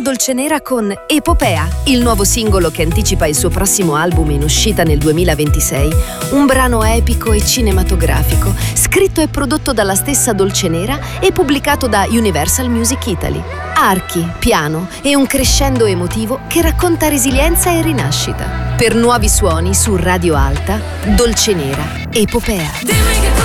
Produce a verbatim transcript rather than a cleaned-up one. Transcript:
Dolcenera con Epopea, il nuovo singolo che anticipa il suo prossimo album in uscita nel duemilaventisei, un brano epico e cinematografico, scritto e prodotto dalla stessa Dolcenera e pubblicato da Universal Music Italy. Archi, piano e un crescendo emotivo che racconta resilienza e rinascita. Per nuovi suoni su Radio Alta, Dolcenera, Epopea.